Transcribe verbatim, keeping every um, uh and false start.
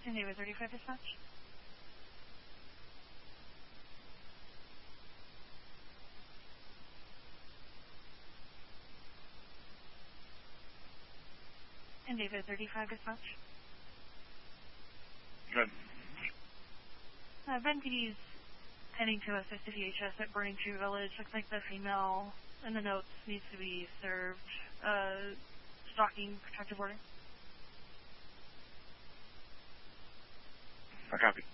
And David thirty-five dispatch. And David thirty-five dispatch. Good. Uh, Ben P D's heading to assist the D H S at Burning Tree Village. Looks like the female in the notes needs to be served uh, stalking protective order. I copy.